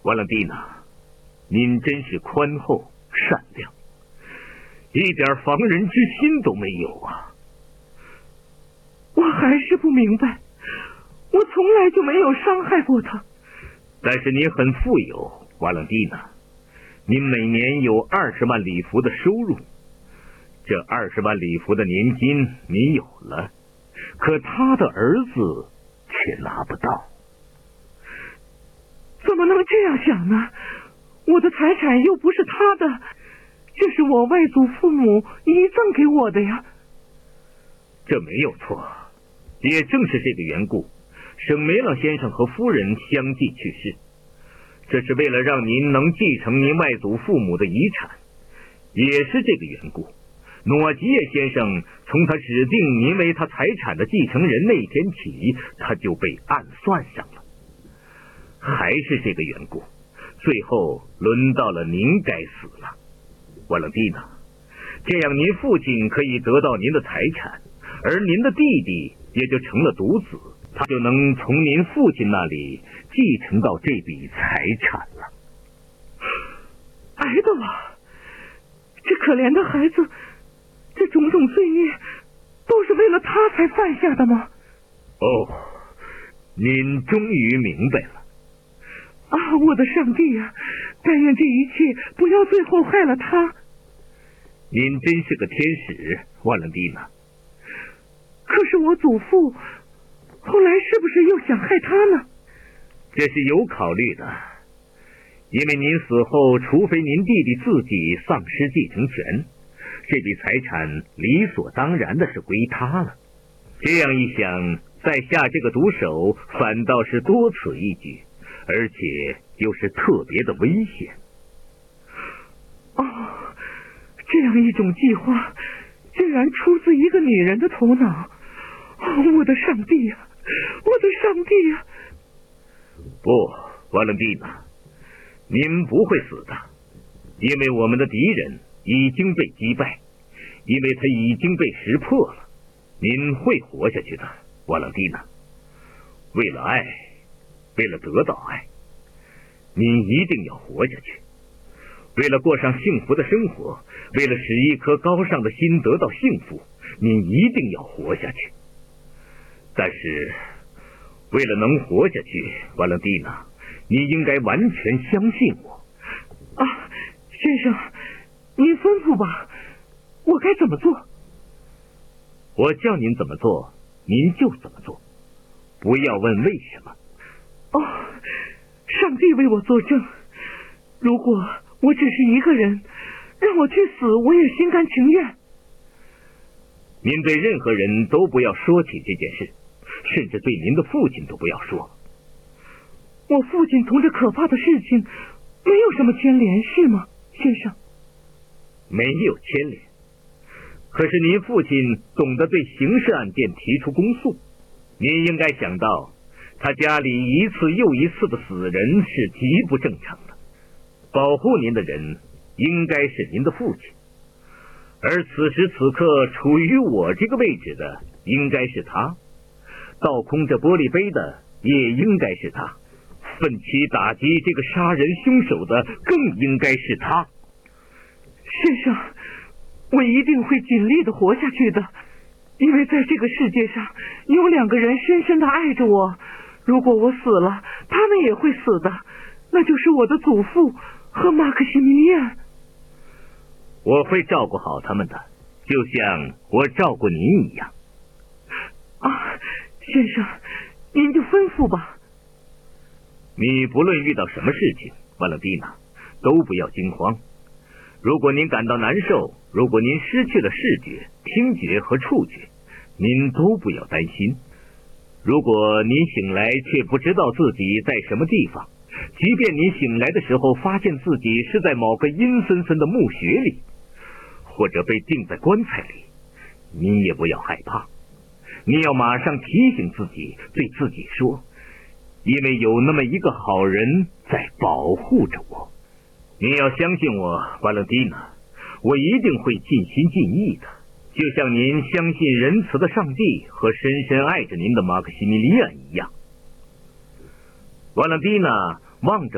瓦朗蒂娜，您真是宽厚善良，一点防人之心都没有啊！ 我还是不明白，我从来就没有伤害过他。 但是您很富有，瓦朗蒂娜，您每年有20万里弗的收入，这20万里弗的年金您有了，可他的儿子却拿不到。 怎么能这样想呢？我的财产又不是他的，这是我外祖父母遗赠给我的呀。 这没有错，也正是这个缘故，圣梅朗先生和夫人相继去世，这是为了让您能继承您外祖父母的遗产。也是这个缘故，诺吉耶先生从他指定您为他财产的继承人那天起，他就被暗算上了。还是这个缘故，最后轮到了您该死了，瓦朗蒂娜。这样您父亲可以得到您的财产，而您的弟弟也就成了独子，他就能从您父亲那里继承到这笔财产了。 挨的了，这可怜的孩子，这种种罪孽都是为了他才犯下的吗？ 哦，您终于明白了。 啊，我的上帝呀！但愿这一切不要最后害了他。 您真是个天使，瓦朗蒂娜。 可是我祖父后来是不是又想害他呢？ 这是有考虑的，因为您死后，除非您弟弟自己丧失继承权，这笔财产理所当然的是归他了。这样一想，在下这个毒手反倒是多此一举，而且又是特别的危险。 哦，这样一种计划竟然出自一个女人的头脑。哦，我的上帝呀，我的上帝呀！ 不，瓦朗蒂娜，您不会死的，因为我们的敌人已经被击败，因为他已经被识破了。您会活下去的，瓦朗蒂娜。为了爱，为了得到爱，您一定要活下去。为了过上幸福的生活，为了使一颗高尚的心得到幸福，您一定要活下去。但是为了能活下去，瓦朗蒂娜，你应该完全相信我。 啊，先生，您吩咐吧，我该怎么做？ 我叫您怎么做，您就怎么做，不要问为什么。 哦，上帝为我作证，如果我只是一个人，让我去死，我也心甘情愿。 您对任何人都不要说起这件事，甚至对您的父亲都不要说。 我父亲同这可怕的事情没有什么牵连，是吗，先生？ 没有牵连。可是您父亲懂得对刑事案件提出公诉，您应该想到，他家里一次又一次的死人是极不正常的。保护您的人应该是您的父亲，而此时此刻处于我这个位置的应该是他，倒空着玻璃杯的也应该是他，奋起打击这个杀人凶手的更应该是他。 先生，我一定会尽力的活下去的，因为在这个世界上有2个人深深的爱着我，如果我死了，他们也会死的，那就是我的祖父和马克西米利安。 我会照顾好他们的，就像我照顾您一样。 啊，先生，您就吩咐吧。 你不论遇到什么事情，瓦朗蒂娜，都不要惊慌。如果您感到难受，如果您失去了视觉、听觉和触觉，您都不要担心。如果您醒来却不知道自己在什么地方，即便您醒来的时候发现自己是在某个阴森森的墓穴里，或者被钉在棺材里，您也不要害怕。你要马上提醒自己，对自己说，因为有那么一个好人在保护着我。你要相信我，瓦朗蒂娜，我一定会尽心尽意的，就像您相信仁慈的上帝和深深爱着您的马克西米利安一样。瓦朗蒂娜望着